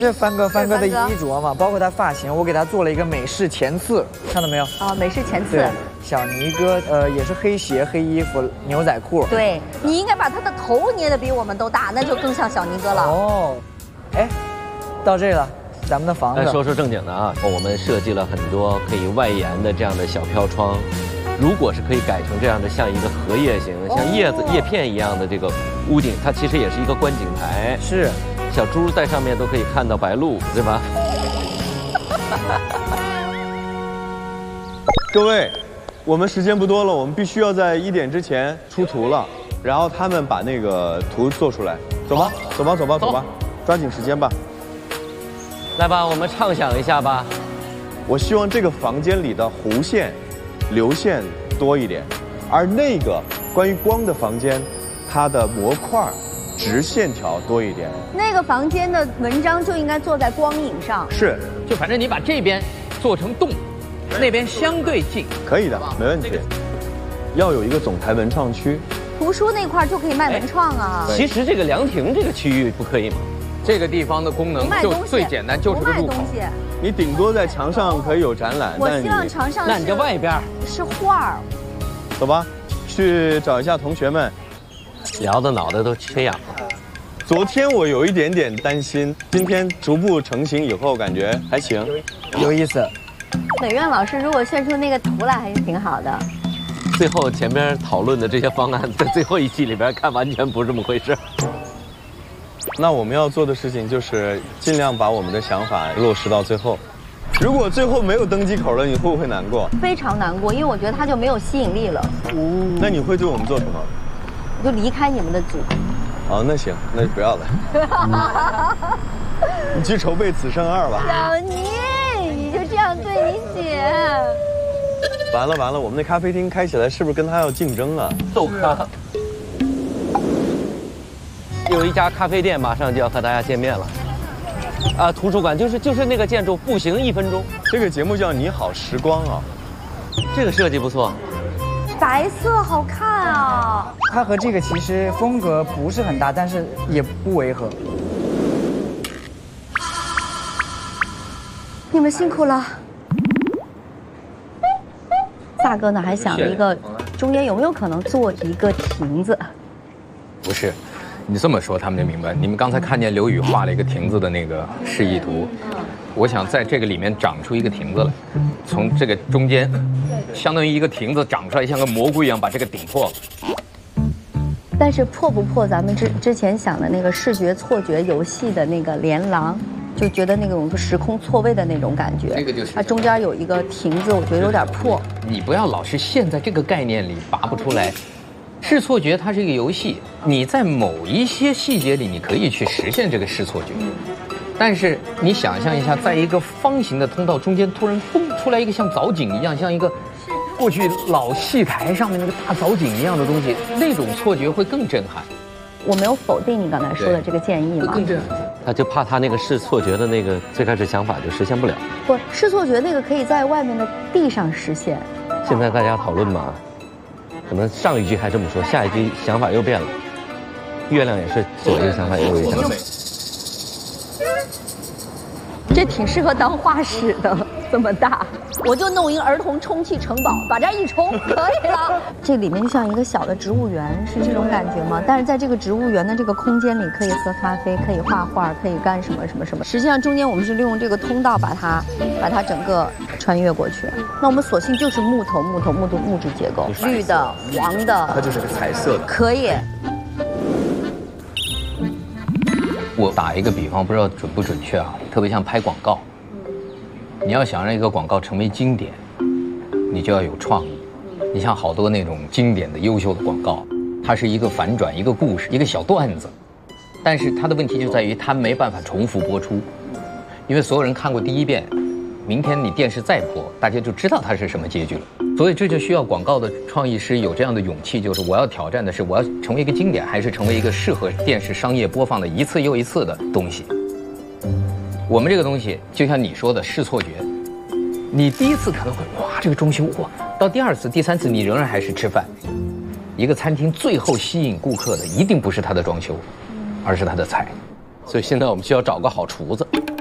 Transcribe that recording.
这帆哥的衣着嘛，包括他发型，我给他做了一个美式前刺，看到没有？ 哦，美式前刺。 对，小尼哥也是黑鞋、黑衣服、牛仔裤。 对，你应该把他的头捏得比我们都大，那就更像小尼哥了。 哦，哎，到这了，咱们的房子。 来说说正经的啊，我们设计了很多可以外延的这样的小飘窗。如果是可以改成这样的，像一个荷叶形、像叶片一样的这个屋顶，它其实也是一个观景台。 是。 小猪在上面都可以看到白鹭，对吧？ 各位，我们时间不多了，我们必须要在1点之前出图了，然后他们把那个图做出来。走吧，走吧，走吧，走吧，抓紧时间吧。 来吧，我们畅想一下吧。 我希望这个房间里的弧线、流线多一点，而那个关于光的房间，它的模块、直线条多一点。 那个房间的文章就应该坐在光影上。 是， 就反正你把这边做成洞，那边相对近， 可以的，没问题。要有一个总台文创区， 图书那块就可以卖文创啊。 其实这个凉亭这个区域不可以吗？ 这个地方的功能就最简单，就是个入口。 你顶多在墙上可以有展览， 我希望墙上那你在外边是画儿。 走吧，去找一下同学们。 聊的脑袋都缺氧了。 昨天我有一点点担心，今天逐步成型以后，感觉还行， 有意思。 美院老师如果炫出那个图来，还是挺好的。 最后前边讨论的这些方案，在最后一期里边看完全不是这么回事。 那我们要做的事情就是尽量把我们的想法落实到最后。如果最后没有登机口了，你会不会难过？ 非常难过，因为我觉得它就没有吸引力了。 那你会对我们做什么？ 我就离开你们的组。 哦，那行，那就不要了。你去筹备《此生2》吧。 小尼，你就这样对你姐？ 完了完了，我们那咖啡厅开起来是不是跟他要竞争啊？ 豆咖。有一家咖啡店马上就要和大家见面了。啊，图书馆就是那个建筑，步行1分钟。 这个节目叫《你好时光》啊， 这个设计不错。 白色好看啊！ 它和这个其实风格不是很大，但是也不违和。 你们辛苦了。大哥呢还想了一个，中间有没有可能做一个亭子？ 不是，你这么说他们就明白。你们刚才看见刘宇画了一个亭子的那个示意图，我想在这个里面长出一个亭子来，从这个中间，相当于一个亭子长出来，像个蘑菇一样把这个顶破。 但是破不破咱们之前想的那个视觉错觉游戏的那个连廊，就觉得那种时空错位的那种感觉。 这个就是它中间有一个亭子，我觉得有点破。 你不要老是陷在这个概念里拔不出来。视错觉它是一个游戏，你在某一些细节里你可以去实现这个视错觉，但是你想象一下，在一个方形的通道中间突然蹦出来一个像藻井一样，像一个过去老戏台上面那个大藻井一样的东西，那种错觉会更震撼。 我没有否定你刚才说的这个建议嘛？ 更震撼。 他就怕他那个视错觉的那个最开始想法就实现不了。 不，视错觉那个可以在外面的地上实现。 现在大家讨论嘛，可能上一句还这么说，下一句想法又变了。月亮也是左一个想法，右一个想法。 这挺适合当画室的，这么大，我就弄一个儿童充气城堡，把这一冲可以了。这里面就像一个小的植物园，是这种感觉吗？但是在这个植物园的这个空间里，可以喝咖啡，可以画画，可以干什么什么什么。实际上中间我们是利用这个通道把它整个穿越过去。那我们索性就是木质结构，绿的、黄的， 它就是个彩色的， 可以。 我打一个比方，不知道准不准确啊，特别像拍广告。你要想让一个广告成为经典，你就要有创意。你像好多那种经典的优秀的广告，它是一个反转，一个故事，一个小段子，但是它的问题就在于它没办法重复播出，因为所有人看过第一遍，明天你电视再播，大家就知道它是什么结局了。所以这就需要广告的创意师有这样的勇气，就是我要挑战的是我要成为一个经典，还是成为一个适合电视商业播放的一次又一次的东西。我们这个东西就像你说的视错觉，你第一次可能会哇这个装修哇，到第二次第三次你仍然还是吃饭。一个餐厅最后吸引顾客的一定不是它的装修，而是它的菜。 所以现在我们需要找个好厨子。